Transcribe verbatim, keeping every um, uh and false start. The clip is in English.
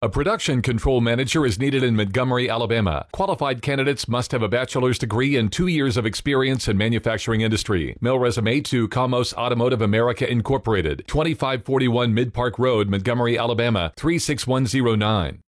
A production control manager is needed in Montgomery, Alabama. Qualified candidates must have a bachelor's degree and two years of experience in manufacturing industry. Mail resume to Comos Automotive America Incorporated, twenty-five forty-one Mid Park Road, Montgomery, Alabama, three six one zero nine.